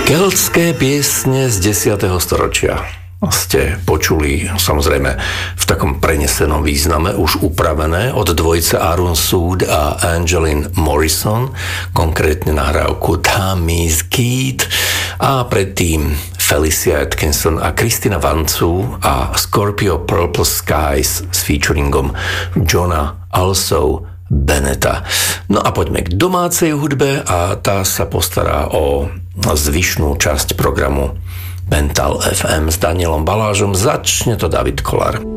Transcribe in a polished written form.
Keltské piesne z 10. storočia ste počuli samozrejme v takom prenesenom význame, už upravené od dvojice Aaron Sud a Angeline Morrison, konkrétne nahrávku Tammy's Kid, a predtým Felicia Atkinson a Christina Vancu a Scorpio Purple Skies s featuringom Johna Also Beneta. No a poďme k domácej hudbe a tá sa postará o zvyšnú časť programu Mental FM s Danielom Balážom. Začne to David Kollár.